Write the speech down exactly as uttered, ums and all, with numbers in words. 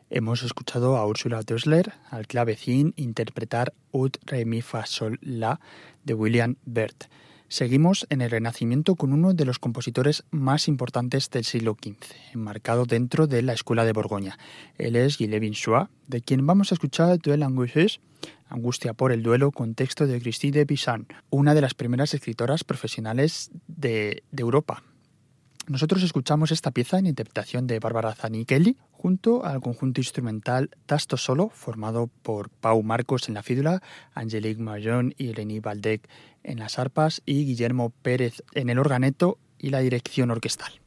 Hemos escuchado a Ursula Dössler al clavecín interpretar Ut, Re, Mi, Fa, Sol, La de William Byrd. Seguimos en el Renacimiento con uno de los compositores más importantes del siglo quince, enmarcado dentro de la Escuela de Borgoña. Él es Guy Lévin-Choix, de quien vamos a escuchar Duel angustieuse, Angustia por el duelo, con texto de Christine de Pizan, una de las primeras escritoras profesionales de, de Europa. Nosotros escuchamos esta pieza en interpretación de Barbara Zanichelli junto al conjunto instrumental Tasto Solo, formado por Pau Marcos en la fídula, Angélique Marion y René Valdec en las arpas y Guillermo Pérez en el organeto y la dirección orquestal.